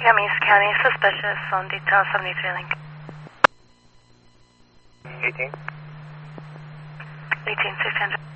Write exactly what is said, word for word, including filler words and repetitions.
Yamis County, suspicious on detail seventy-three link. eighteen. eighteen, six hundred.